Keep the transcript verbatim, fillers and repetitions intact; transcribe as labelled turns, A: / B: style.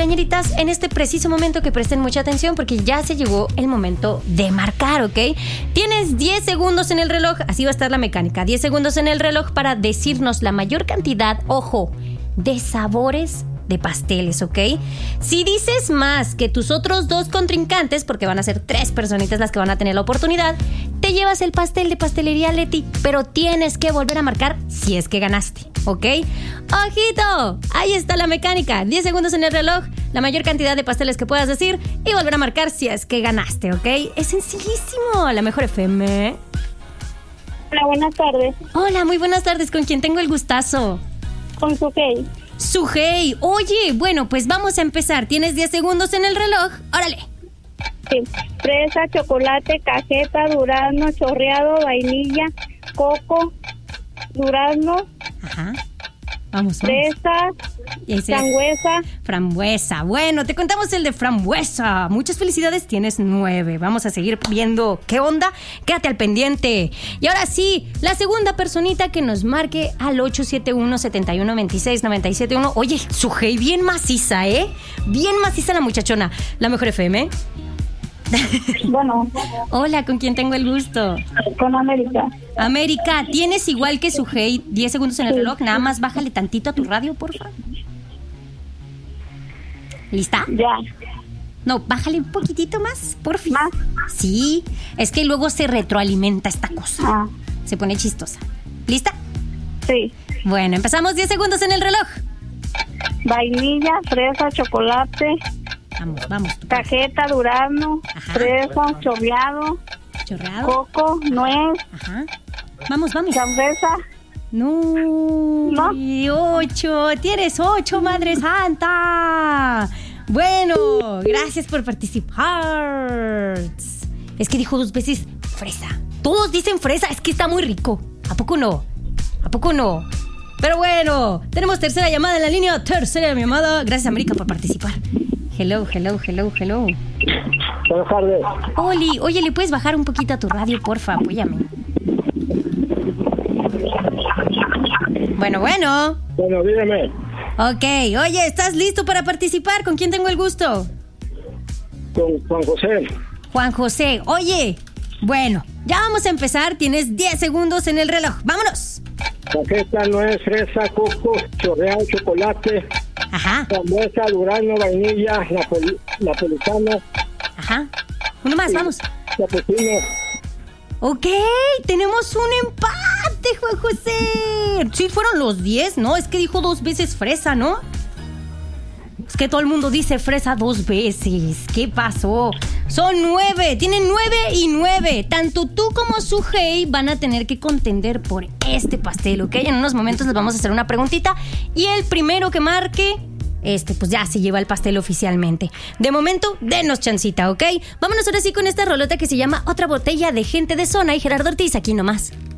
A: compañeritas, en este preciso momento que presten mucha atención porque ya se llegó el momento de marcar, ¿ok? Tienes diez segundos en el reloj, así va a estar la mecánica, diez segundos en el reloj para decirnos la mayor cantidad, ojo, de sabores de pasteles, ¿ok? Si dices más que tus otros dos contrincantes, porque van a ser tres personitas las que van a tener la oportunidad, te llevas el pastel de Pastelería Leti, pero tienes que volver a marcar si es que ganaste, ¿ok? ¡Ojito! Ahí está la mecánica. diez segundos en el reloj, la mayor cantidad de pasteles que puedas decir y volver a marcar si es que ganaste, ¿ok? Es sencillísimo. La Mejor F M.
B: Hola, buenas tardes.
A: Hola, muy buenas tardes. ¿Con quién tengo el gustazo?
B: Con Sujei.
A: Sujei. Oye, bueno, pues vamos a empezar. Tienes diez segundos en el reloj. ¡Órale!
B: Sí. Fresa, chocolate, cajeta, durazno, chorreado, vainilla, coco, durazno.
A: Ajá. Vamos, vamos.
B: Fresa, frambuesa.
A: Frambuesa. Bueno, te contamos el de frambuesa. Muchas felicidades, tienes nueve. Vamos a seguir viendo qué onda. Quédate al pendiente. Y ahora sí, la segunda personita que nos marque al ocho siete uno, siete uno dos seis, nueve siete uno. Oye, Sujei, bien maciza, ¿eh? Bien maciza la muchachona. La Mejor F M.
B: Bueno.
A: Hola, ¿con quién tengo el gusto?
B: Con América.
A: América, tienes igual que Sujei diez segundos en el reloj. Nada más bájale tantito a tu radio, porfa. ¿Lista?
B: Ya.
A: No, bájale un poquitito más, porfa.
B: ¿Más?
A: Sí, es que luego se retroalimenta esta cosa.
B: Ah.
A: Se pone chistosa. ¿Lista?
B: Sí.
A: Bueno, empezamos diez segundos en el reloj.
B: Vainilla, fresa, chocolate.
A: Vamos, vamos.
B: Cajeta, durazno,
A: Ajá.
B: fresa, chorreado,
A: Chorreado.
B: coco, nuez,
A: Ajá. Vamos, vamos.
B: frambuesa.
A: No.
B: ¿No?
A: Y ocho. Tienes ocho, Madre Santa. Bueno, gracias por participar. Es que dijo dos veces fresa. Todos dicen fresa, es que está muy rico. ¿A poco no? ¿A poco no? Pero bueno, tenemos tercera llamada en la línea. Tercera llamada. Gracias, América, por participar. Hello, hello, hello, hello.
C: Buenas tardes.
A: Oli, oye, ¿le puedes bajar un poquito a tu radio, porfa? Apóyame. Bueno, bueno.
C: Bueno, dígame.
A: Ok, oye, ¿estás listo para participar? ¿Con quién tengo el gusto?
C: Con Juan José.
A: Juan José, oye. Bueno, ya vamos a empezar. Tienes diez segundos en el reloj. ¡Vámonos!
C: Cajeta, nuez, fresa, coco, chorreado, chocolate.
A: Ajá.
C: Frambuesa, durazno, vainilla, napoli, napolitano.
A: Ajá. Uno más, vamos.
C: Capuchino.
A: Ok, tenemos un empate, Juan José. Sí, fueron los diez, ¿no? Es que dijo dos veces fresa, ¿no? Es que todo el mundo dice fresa dos veces. ¿Qué pasó? Son nueve, tienen nueve y nueve. Tanto tú como Sujei van a tener que contender por este pastel, ¿ok? En unos momentos les vamos a hacer una preguntita y el primero que marque, este, pues ya se lleva el pastel oficialmente. De momento, denos chancita, ¿ok? Vámonos ahora sí con esta rolota que se llama Otra Botella de Gente de Zona y Gerardo Ortiz, aquí nomás.